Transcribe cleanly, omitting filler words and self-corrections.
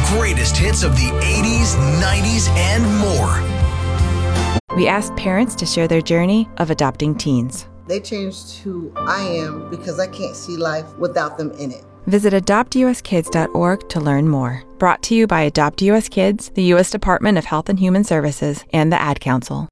greatest hits of the 80s, 90s, and more. We asked parents to share their journey of adopting teens. They changed who I am because I can't see life without them in it. Visit adoptuskids.org to learn more. Brought to you by Adopt US Kids, the U.S. Department of Health and Human Services, and the Ad Council.